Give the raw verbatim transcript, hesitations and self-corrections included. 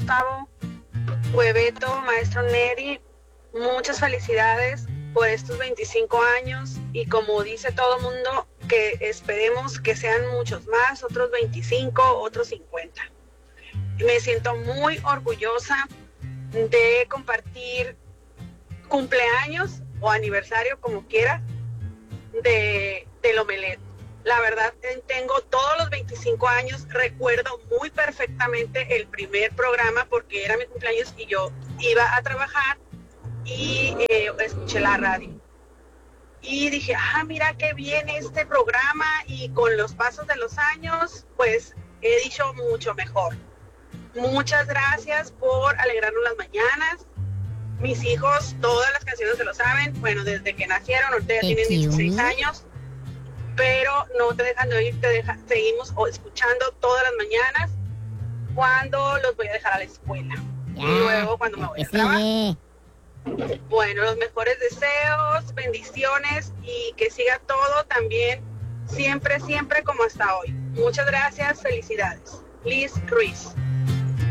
Gustavo, Bebeto, maestro Neri, muchas felicidades por estos veinticinco años y como dice todo el mundo, que esperemos que sean muchos más, otros veinticinco, otros cincuenta. Me siento muy orgullosa de compartir cumpleaños o aniversario, como quiera, de, del Omelet. La verdad, tengo todos los veinticinco años, recuerdo muy perfectamente el primer programa porque era mi cumpleaños y yo iba a trabajar y eh, escuché la radio. Y dije, ah, mira qué bien este programa, y con los pasos de los años, pues he dicho mucho mejor. Muchas gracias por alegrarnos las mañanas. Mis hijos, todas las canciones se lo saben, bueno, desde que nacieron, ahorita ya tienen dieciséis años, pero no te dejan de oír, te deja, seguimos escuchando todas las mañanas cuando los voy a dejar a la escuela. Ya, y luego cuando me voy a trabajar. Bueno, los mejores deseos, bendiciones y que siga todo también, siempre, siempre como hasta hoy. Muchas gracias, felicidades. Liz Ruiz.